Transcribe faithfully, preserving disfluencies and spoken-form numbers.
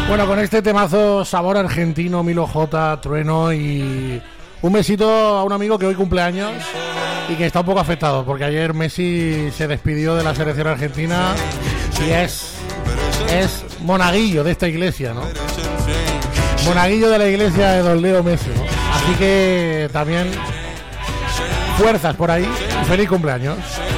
Bueno, con este temazo sabor argentino, Milo J, Trueno, y un besito a un amigo que hoy cumple años y que está un poco afectado porque ayer Messi se despidió de la selección argentina y es, es monaguillo de esta iglesia, ¿no? Monaguillo de la iglesia de Don Leo Messi, ¿no? Así que también fuerzas por ahí. Feliz cumpleaños.